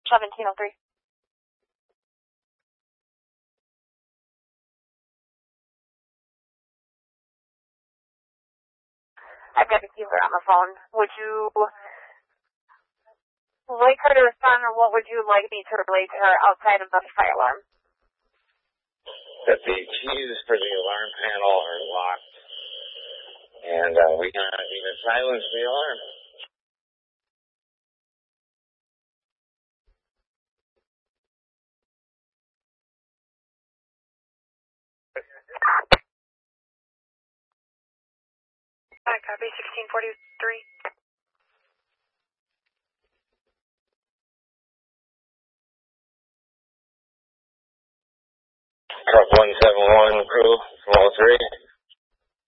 1703. I've got a dealer on the phone. Would you like her to respond, or what would you like me to relay to her outside of the fire alarm? That the keys for the alarm panel are locked, and we cannot even silence the alarm. Hi, copy 1643. Truck 171, crew, from 03.